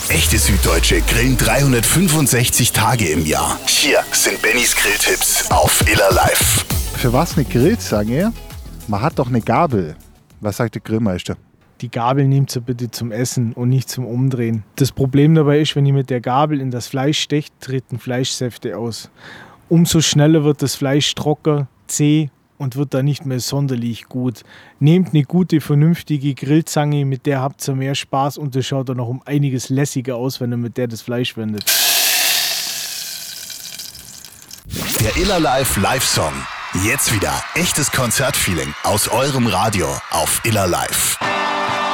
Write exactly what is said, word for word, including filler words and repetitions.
Echte Süddeutsche grillen dreihundertfünfundsechzig Tage im Jahr. Hier sind Bennys Grilltipps auf Iller Live. Für was eine Grillzange? Man hat doch eine Gabel. Was sagt der Grillmeister? Die Gabel nehmt ihr bitte zum Essen und nicht zum Umdrehen. Das Problem dabei ist, wenn ihr mit der Gabel in das Fleisch stecht, treten Fleischsäfte aus. Umso schneller wird das Fleisch trocken, zäh und wird dann nicht mehr sonderlich gut. Nehmt eine gute, vernünftige Grillzange, mit der habt ihr mehr Spaß und das schaut dann noch um einiges lässiger aus, wenn ihr mit der das Fleisch wendet. Der Iller Live Live-Song. Jetzt wieder echtes Konzertfeeling aus eurem Radio auf Iller Live.